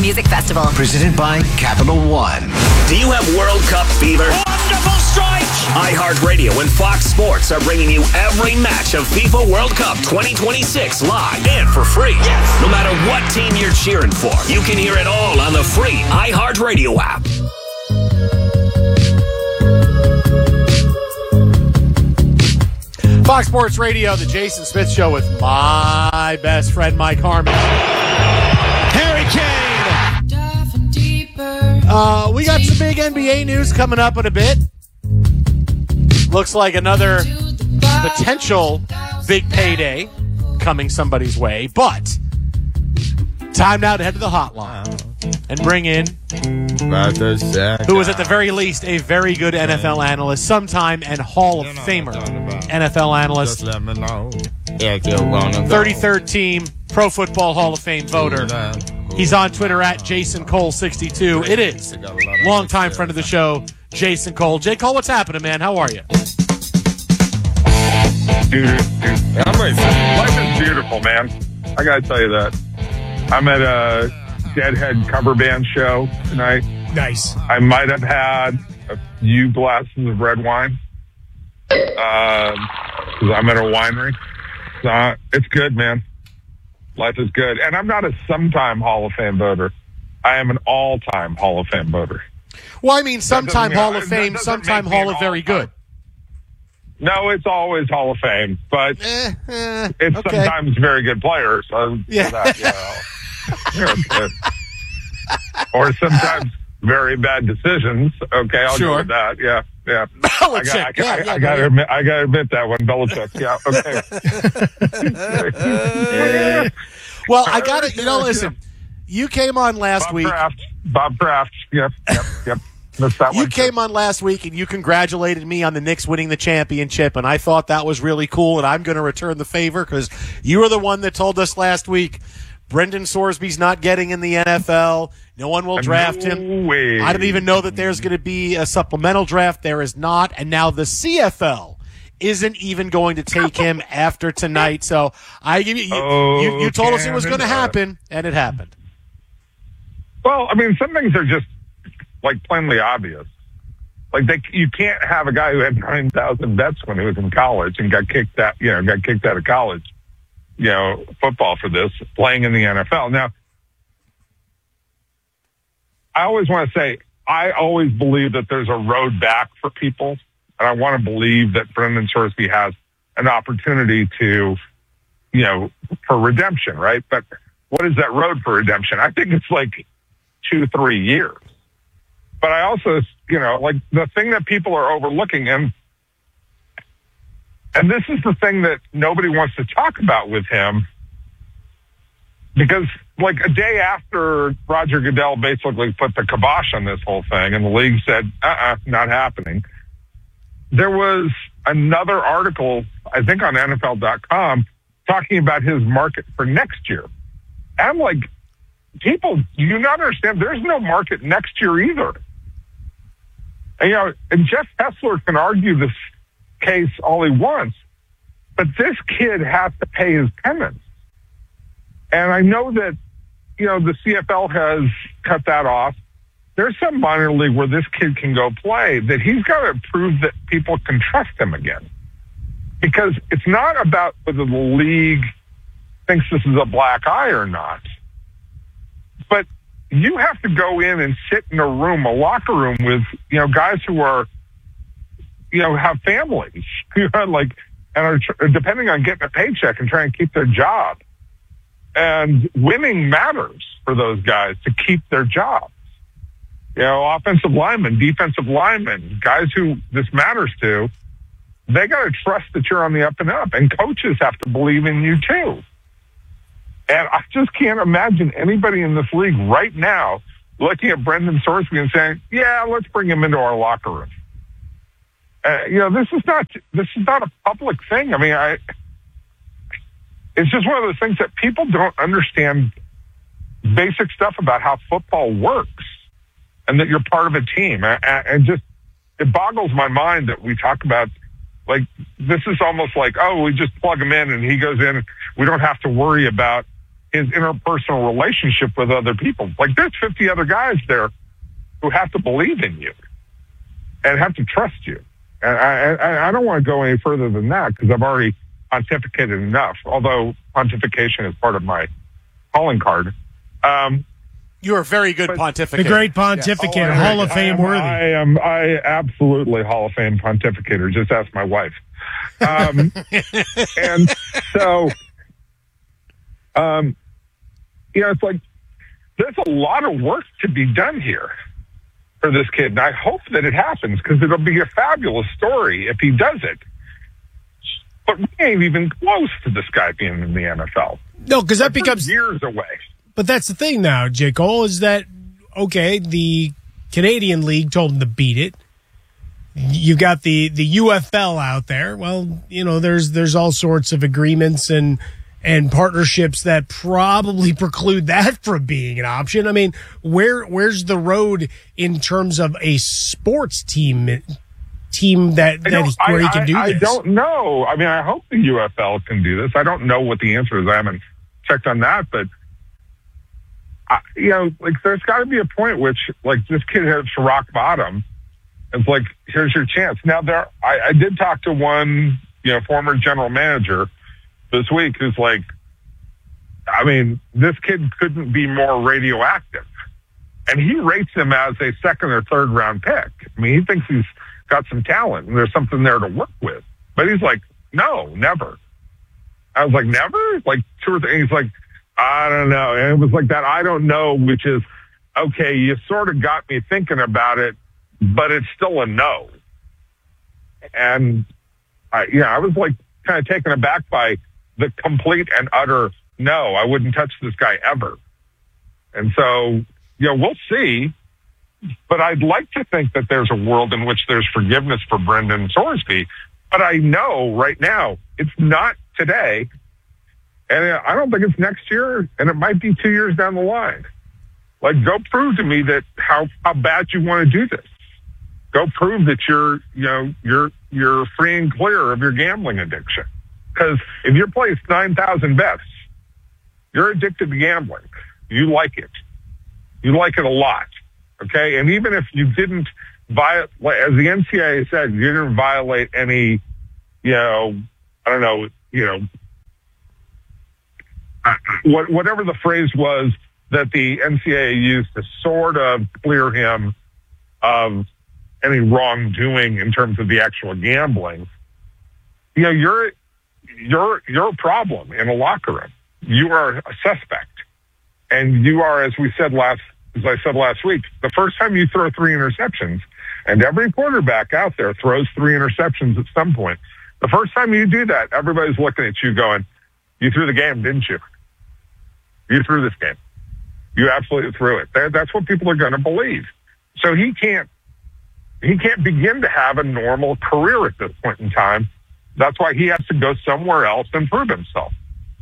Music Festival. Presented by Capital One. Do you have World Cup fever? Wonderful strike! iHeartRadio and Fox Sports are bringing you every match of FIFA World Cup 2026 live and for free. Yes. No matter what team you're cheering for, you can hear it all on the free iHeartRadio app. Fox Sports Radio, the Jason Smith Show with my best friend, Mike Harmon. Harry Kane! We got some big NBA news coming up in a bit. Looks like another potential big payday coming somebody's way. But time now to head to the hotline and bring in who is at the very least a very good NFL analyst, sometime and Hall of Famer NFL analyst, 33rd team Pro Football Hall of Fame voter. He's on Twitter at JasonCole62. It is longtime friend of the show, Jason Cole. J. Cole, what's happening, man? How are you? Dude, life is beautiful, man. I gotta tell you that. I'm at a Deadhead cover band show tonight. Nice. I might have had a few glasses of red wine because I'm at a winery. So it's good, man. Life is good. And I'm not a sometime Hall of Fame voter. I am an all-time Hall of Fame voter. Well, I mean, sometime Hall of Fame, sometime Hall of Very Good. No, it's always Hall of Fame, but it's okay. Sometimes very good players. Yeah. Or sometimes very bad decisions. Okay, I'll go with that. Yeah. Belichick. I gotta admit that one. Belichick. Yeah. Okay. Well, I gotta, listen. You came on last week. Bob Kraft. Yep. Missed that You one. came on last week and you congratulated me on the Knicks winning the championship, and I thought that was really cool, and I'm going to return the favor because you were the one that told us last week Brendan Sorsby's not getting in the NFL. No one will draft him. Way. I don't even know that there's going to be a supplemental draft. There is not. And now the CFL isn't even going to take him after tonight. So I give you told us it was going to happen, and it happened. Well, I mean, some things are just like plainly obvious. Like you can't have a guy who had 9,000 bets when he was in college and got kicked out of college, football for this, playing in the NFL. Now, I always want to say, I always believe that there's a road back for people. And I want to believe that Brendan Sorsby has an opportunity to, for redemption, right? But what is that road for redemption? I think it's like 2-3 years. But I also, like the thing that people are overlooking, and this is the thing that nobody wants to talk about with him, because like a day after Roger Goodell basically put the kibosh on this whole thing and the league said, not happening, there was another article, I think on NFL.com, talking about his market for next year. And I'm like, people, do you not understand? There's no market next year either. And, and Jeff Hessler can argue this case all he wants, but this kid has to pay his penance. And I know that, the CFL has cut that off. There's some minor league where this kid can go play, that he's got to prove that people can trust him again. Because it's not about whether the league thinks this is a black eye or not. But you have to go in and sit in a locker room with, guys who are, have families, and are depending on getting a paycheck and trying to keep their job. And winning matters for those guys to keep their jobs. Offensive linemen, defensive linemen, guys who this matters to, they got to trust that you're on the up and up. And coaches have to believe in you too. And I just can't imagine anybody in this league right now looking at Brendan Sorsby and saying, yeah, let's bring him into our locker room. This is not a public thing. I mean, it's just one of those things that people don't understand basic stuff about how football works and that you're part of a team. And just, it boggles my mind that we talk about, like, this is almost like, we just plug him in and he goes in. We don't have to worry about, his interpersonal relationship with other people. Like, there's 50 other guys there who have to believe in you and have to trust you. And I don't want to go any further than that because I've already pontificated enough, although pontification is part of my calling card. You're a very good pontificator. The great pontificator, yes. Hall of Fame worthy. I absolutely Hall of Fame pontificator. Just ask my wife. And so, it's like there's a lot of work to be done here for this kid. And I hope that it happens because it'll be a fabulous story if he does it. But we ain't even close to this guy being in the NFL. No, because that becomes years away. But that's the thing now, J. Cole, is that, okay, the Canadian League told him to beat it. You got the UFL out there. Well, there's all sorts of agreements and partnerships that probably preclude that from being an option. I mean, where's the road in terms of a sports team where he can do this? I don't know. I mean, I hope the UFL can do this. I don't know what the answer is. I haven't checked on that, but there's got to be a point which, like, this kid hits rock bottom. It's like, here's your chance. Now, I did talk to one, former general manager this week who's like, I mean, this kid couldn't be more radioactive. And he rates him as a second or third round pick. I mean, he thinks he's got some talent and there's something there to work with. But he's like, no, never. I was like, never? Like 2 or 3. He's like, I don't know. And it was like that I don't know, which is, okay, you sort of got me thinking about it, but it's still a no. And I was like kind of taken aback by the complete and utter no. I wouldn't touch this guy ever. And so, we'll see. But I'd like to think that there's a world in which there's forgiveness for Brendan Sorsby. But I know right now it's not today. And I don't think it's next year, and it might be 2 years down the line. Like, go prove to me that how bad you want to do this. Go prove that you're free and clear of your gambling addiction. Because if your place 9,000 bets, you're addicted to gambling. You like it. You like it a lot. Okay, and even if you didn't violate, as the NCAA said, you didn't violate any, whatever the phrase was that the NCAA used to sort of clear him of any wrongdoing in terms of the actual gambling, you're a problem in a locker room. You are a suspect, and you are, as I said last week, the first time you throw 3 interceptions, and every quarterback out there throws 3 interceptions at some point. The first time you do that, everybody's looking at you going, you threw the game, didn't you? You threw this game. You absolutely threw it. That's what people are going to believe. So he can't begin to have a normal career at this point in time. That's why he has to go somewhere else and prove himself.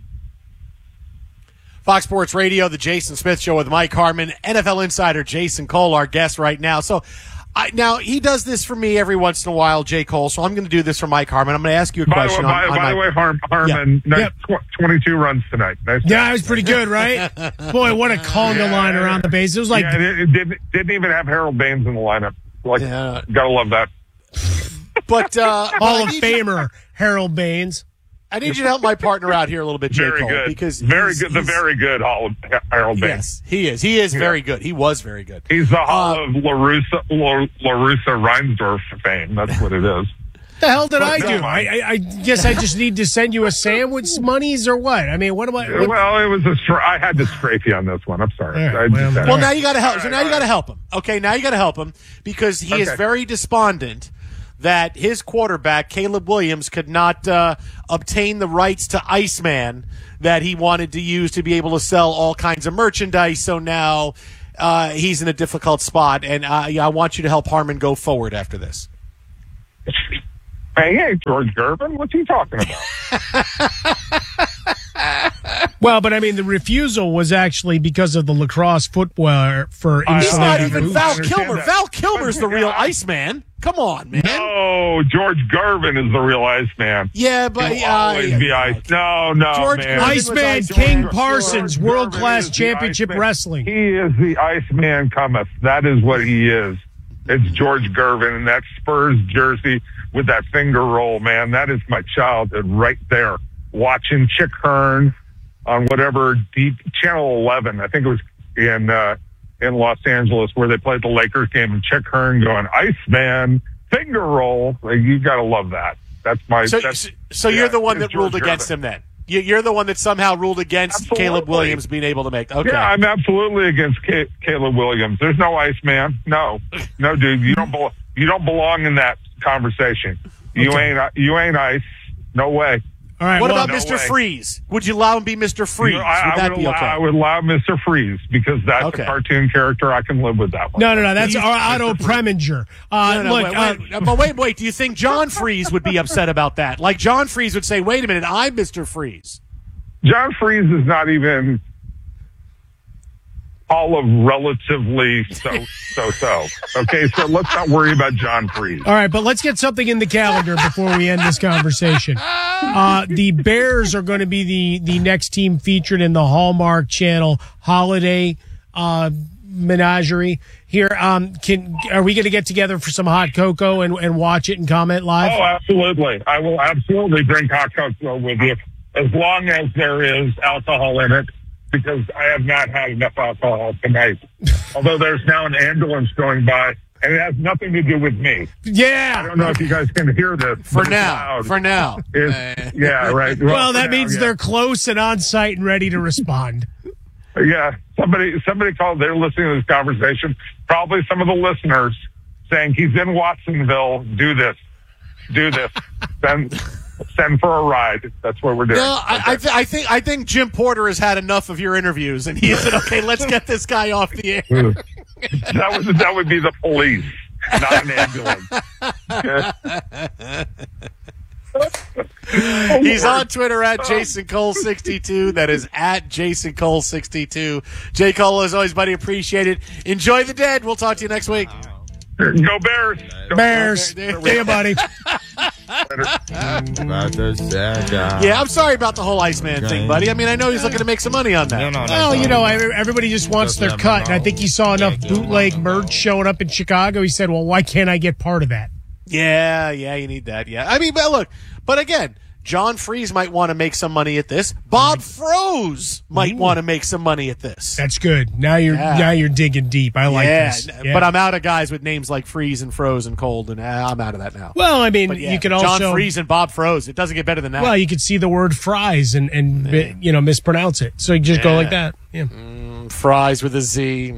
Fox Sports Radio, the Jason Smith Show with Mike Harmon, NFL insider Jason Cole, our guest right now. So now he does this for me every once in a while, J. Cole, so I'm going to do this for Mike Harmon. I'm going to ask you a question. By the way, Harmon, nice 22 runs tonight. Nice. Yeah, it was pretty good, right? Boy, what a conga line around the base. It was like... it didn't even have Harold Baines in the lineup. Gotta love that. But Hall of Famer Harold Baines. I need you to help my partner out here a little bit, J. Cole. Good. Because very good. The very good Harold Baines. Yes, he is. He is very good. He was very good. He's the Hall of LaRussa Reinsdorf fame. That's what it is. The hell did I do? I guess I just need to send you a sandwich monies or what? I mean, what am I? Well, it was I had to scrape you on this one. I'm sorry. Right, now you got to help. So now you got to help him. Okay, now you got to help him because he is very despondent that his quarterback, Caleb Williams, could not obtain the rights to Iceman that he wanted to use to be able to sell all kinds of merchandise. So now he's in a difficult spot, and I want you to help Harmon go forward after this. Hey, George Gervin, what's he talking about? Well, but I mean, the refusal was actually because of the lacrosse footwear for He's not insulated even boots. Val Kilmer. Val Kilmer's the real Iceman. Come on, man. No, George Gervin is the real Iceman. Yeah, but He'll always be Ice. No, George man. Gervin Iceman Ice King Man. Parsons, George world-class Gervin is the championship Iceman. wrestling. He is the Iceman cometh. That is what he is. It's George Gervin and that Spurs jersey with that finger roll, man. That is my childhood right there. Watching Chick Hearn on whatever Channel 11, I think it was in Los Angeles, where they played the Lakers game, and Chick Hearn going, Iceman, finger roll. Like, you got to love that. That's my. So you're the one that ruled against him then? You're the one that somehow ruled against Absolutely. Caleb Williams being able to make. Okay. Yeah, I'm absolutely against Caleb Williams. There's no Iceman. No, dude, you don't belong in that conversation. You ain't ice. No way. All right. What well, about no Mr. way. Freeze? Would you allow him to be Mr. Freeze? You know, would that be okay? I would allow Mr. Freeze because that's Okay. a cartoon character. I can live with that one. No. That's Otto Preminger. No, wait. Do you think John Freeze would be upset about that? Like John Freeze would say, "Wait a minute, I'm Mr. Freeze." John Freeze is not even all of relatively so. Okay, so let's not worry about John Freeze. All right, but let's get something in the calendar before we end this conversation. The Bears are going to be the next team featured in the Hallmark Channel holiday menagerie. Here, are we going to get together for some hot cocoa and watch it and comment live? Oh, absolutely. I will absolutely drink hot cocoa with you as long as there is alcohol in it, because I have not had enough alcohol tonight. Although there's now an ambulance going by, and it has nothing to do with me. Yeah. I don't know if you guys can hear this. For but now. yeah, right. Well, that for means now, they're close and on site and ready to respond. Yeah, somebody called. They're listening to this conversation. Probably some of the listeners saying he's in Watsonville. Do this. Send for a ride. That's what we're doing. No, I think Jim Porter has had enough of your interviews, and he said, "Okay, let's get this guy off the air." That would be the police, not an ambulance. He's on Twitter at Jason Cole 62. That is at Jason Cole 62. J. Cole, as always, buddy, appreciate it. Enjoy the dead. We'll talk to you next week. Go Bears. Bears. Okay, See you, buddy. Yeah, I'm sorry about the whole Iceman thing, buddy. I mean, I know he's looking to make some money on that. Well, everybody just wants their cut, and I think he saw enough bootleg merch showing up in Chicago. He said, well, why can't I get part of that? Yeah, you need that. Yeah, I mean, but again, John Freeze might want to make some money at this. Bob Froese might want to make some money at this. That's good. Now you're digging deep. I like this. Yeah. But I'm out of guys with names like Freeze and Froze and Cold, and I'm out of that now. Well, I mean, But yeah, you could also John Freeze and Bob Froese. It doesn't get better than that. Well, you could see the word fries and mispronounce it. So you just go like that. Yeah. Fries with a Z.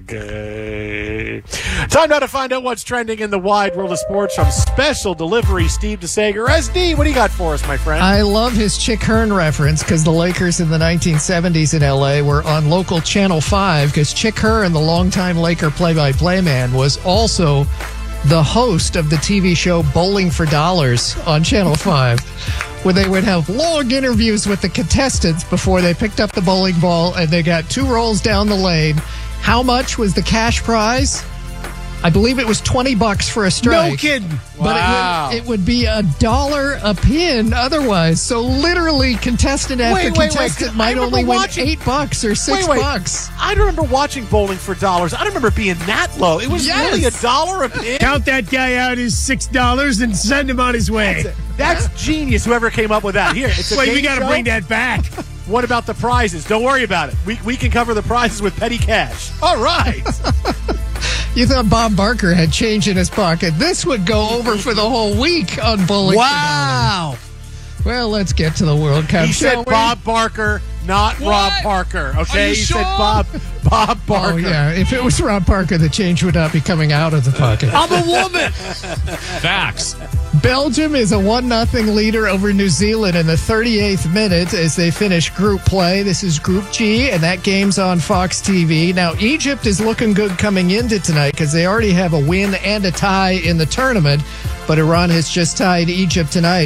Okay. Time now to find out what's trending in the wide world of sports from Special Delivery Steve DeSager. SD, what do you got for us, my friend? I love his Chick Hearn reference because the Lakers in the 1970s in L.A. were on local Channel 5 because Chick Hearn, the longtime Laker play-by-play man, was also the host of the TV show Bowling for Dollars on Channel 5, where they would have long interviews with the contestants before they picked up the bowling ball and they got 2 rolls down the lane. How much was the cash prize? I believe it was $20 for a strike. No kidding. But Wow. it would be $1 a pin otherwise. So literally, contestant after contestant might only win $8 or $6. I remember watching Bowling for Dollars. I don't remember being that low. It was Yes. really $1 a pin. Count that guy out as $6 and send him on his way. That's genius, whoever came up with that. Here, it's a Wait, game we got to show. bring that back. What about the prizes? Don't worry about it. We can cover the prizes with petty cash. All right. You thought Bob Barker had change in his pocket. This would go over for the whole week on Bowling for Dollars. Well, let's get to the World Cup. He said shall we? Bob Barker, not Rob Parker. Okay, he said Bob Barker. Oh, yeah. If it was Rob Parker, the change would not be coming out of the pocket. I'm a woman. Facts. Belgium is a 1-0 leader over New Zealand in the 38th minute as they finish group play. This is Group G, and that game's on Fox TV. Now, Egypt is looking good coming into tonight because they already have a win and a tie in the tournament, but Iran has just tied Egypt tonight.